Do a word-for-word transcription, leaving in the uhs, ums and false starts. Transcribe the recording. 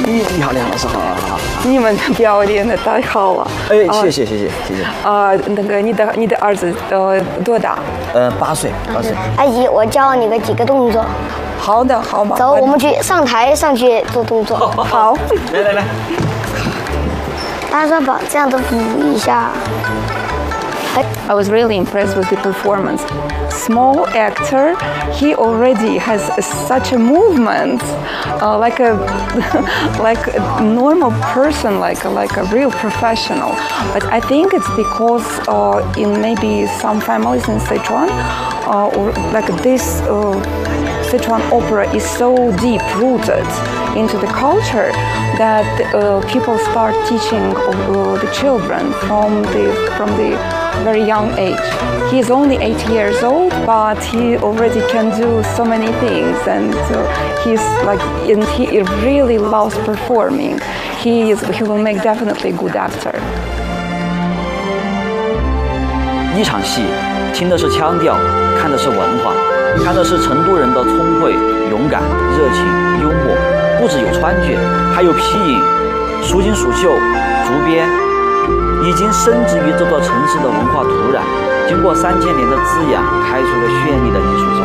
你你好，你好，老师好，好，好。 你们表演的太好了。 哎，谢谢，谢谢，谢谢。 啊，那个你的你的儿子呃多大？ 呃，八岁，八岁。 阿姨，我教你个几个动作。 好的，好吗？ 走，我们去上台上去做动作。 好， 来来来。 大家把这样子扶一下。 I was really impressed with the performance. Small actor, he already has such a movement, uh, like a like a normal person, like like a real professional. But I think it's because uh, in maybe some families in Sichuan, uh, or like this. Uh, Sichuan opera is so deep rooted into the culture that uh, people start teaching uh, the children from the from the very young age. He is only eight years old, but he already can do so many things, and uh, he's like, and he really loves performing. He is, he will make definitely a good actor. 一场戏，听的是腔调，看的是文化。 看的是成都人的聪慧、勇敢、热情、幽默，不只有川剧，还有皮影、蜀锦蜀绣、竹编，已经深植于这座城市的文化土壤，经过三千年的滋养，开出了绚丽的艺术作